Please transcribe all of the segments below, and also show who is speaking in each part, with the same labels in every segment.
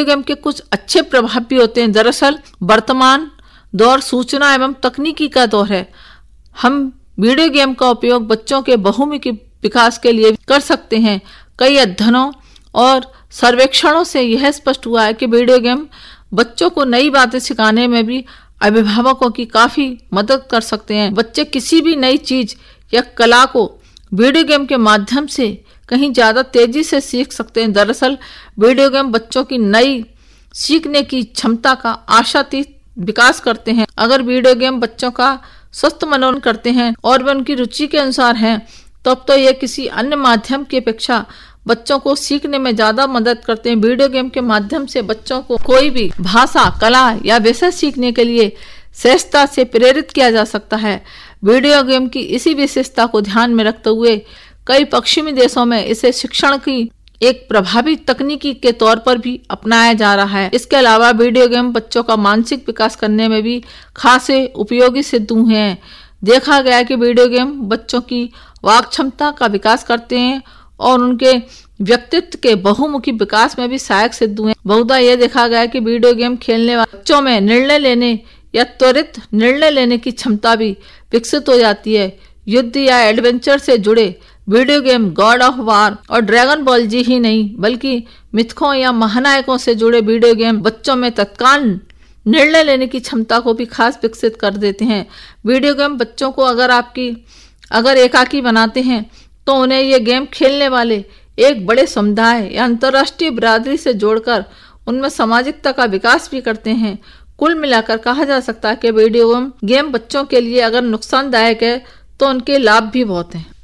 Speaker 1: Video game के कुछ अच्छे प्रभाव भी होते हैं। दरअसल वर्तमान दौर सूचना एवं तकनीकी का दौर है। हम वीडियो गेम का उपयोग बच्चों के बहुमुखी विकास के लिए कर सकते हैं। कई अध्ययनों और सर्वेक्षणों से यह स्पष्ट हुआ है कि वीडियो गेम बच्चों को नई बातें सिखाने में भी अभिभावकों की काफी मदद कर सकते हैं। बच्चे किसी भी नई चीज या कला को वीडियो गेम के माध्यम से कहीं ज्यादा तेजी से सीख सकते हैं। दरअसल वीडियो गेम बच्चों की नई सीखने की क्षमता का आशातीत विकास करते हैं। अगर वीडियो गेम बच्चों का स्वस्थ मनोरंजन करते हैं और वे उनकी रुचि के अनुसार हैं, तब तो यह किसी अन्य माध्यम की अपेक्षा बच्चों को सीखने में ज्यादा मदद करते हैं। वीडियो गेम के माध्यम से बच्चों को कोई भी भाषा, कला या विषय सीखने के लिए सहजता से प्रेरित किया जा सकता है। वीडियो गेम की इसी विशेषता को ध्यान में रखते हुए कई पश्चिमी देशों में इसे शिक्षण की एक प्रभावी तकनीकी के तौर पर भी अपनाया जा रहा है। इसके अलावा वीडियो गेम बच्चों का मानसिक विकास करने में भी खासे उपयोगी सिद्ध हुए हैं। देखा गया है कि वीडियो गेम बच्चों की वाक क्षमता का विकास करते हैं और उनके व्यक्तित्व के बहुमुखी विकास में भी सहायक सिद्ध हुए। बहुधा यह देखा गया है कि वीडियो गेम खेलने वाले बच्चों में निर्णय लेने या त्वरित निर्णय लेने की क्षमता भी विकसित हो जाती है। युद्ध या एडवेंचर से जुड़े video game God of war और ड्रैगन बॉल जी ही नहीं, बल्कि मिथकों या महानायकों से जुड़े वीडियो गेम बच्चों में तत्काल निर्णय लेने की क्षमता को भी खास विकसित कर देते हैं। वीडियो गेम बच्चों को अगर एकाकी बनाते हैं तो उन्हें ये गेम खेलने वाले एक बड़े समुदाय या अंतर्राष्ट्रीय बिरादरी से जोड़कर उनमें सामाजिकता का विकास भी करते हैं। कुल मिलाकर कहा जा सकता है कि वीडियो गेम बच्चों के लिए अगर नुकसानदायक है तो उनके लाभ भी बहुत हैं।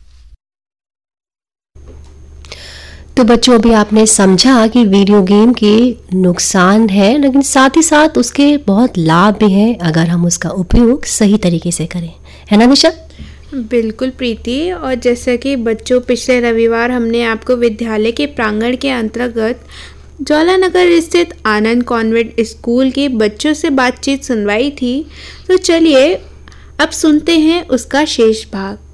Speaker 2: तो बच्चों, अभी आपने समझा कि वीडियो गेम के नुकसान है, लेकिन साथ ही साथ उसके बहुत लाभ भी हैं अगर हम उसका उपयोग सही तरीके से करें, है ना निशा?
Speaker 3: बिल्कुल प्रीति। और जैसा कि बच्चों, पिछले रविवार हमने आपको विद्यालय के प्रांगण के अंतर्गत ज्वालानगर स्थित आनंद कॉन्वेंट स्कूल के बच्चों से बातचीत सुनवाई थी। तो चलिए अब सुनते हैं उसका शेष भाग।